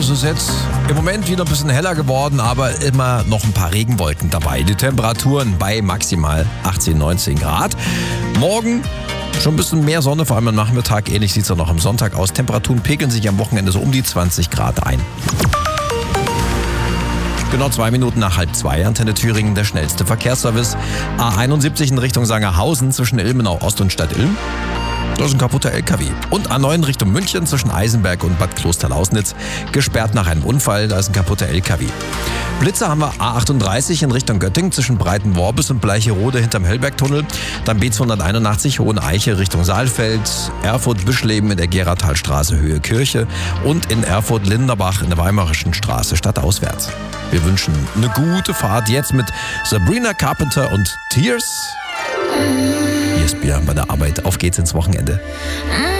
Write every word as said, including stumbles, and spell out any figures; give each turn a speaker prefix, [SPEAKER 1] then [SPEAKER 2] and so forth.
[SPEAKER 1] es ist jetzt im Moment wieder ein bisschen heller geworden, aber immer noch ein paar Regenwolken dabei. Die Temperaturen bei maximal achtzehn, neunzehn Grad. Morgen schon ein bisschen mehr Sonne, vor allem am Nachmittag. Ähnlich sieht es auch noch am Sonntag aus. Temperaturen pegeln sich am Wochenende so um die zwanzig Grad ein. Genau zwei Minuten nach halb zwei, Antenne Thüringen, der schnellste Verkehrsservice. A einundsiebzig in Richtung Sangerhausen zwischen Ilmenau Ost und Stadt Ilm. Da ist ein kaputter L K W. Und A neun Richtung München zwischen Eisenberg und Bad Klosterlausnitz. Gesperrt nach einem Unfall, da ist ein kaputter L K W. Blitzer haben wir A achtunddreißig in Richtung Göttingen zwischen Breitenworbis und Bleicherode hinterm Höllbergtunnel. Dann B zweihunderteinundachtzig Hoheneiche Richtung Saalfeld. Erfurt-Bischleben in der Gerardtalstraße Höhe Kirche. Und in Erfurt-Linderbach in der Weimarischen Straße stadtauswärts. Wir wünschen eine gute Fahrt jetzt mit Sabrina Carpenter und Tears. Hier ist Björn bei der Arbeit. Auf geht's ins Wochenende.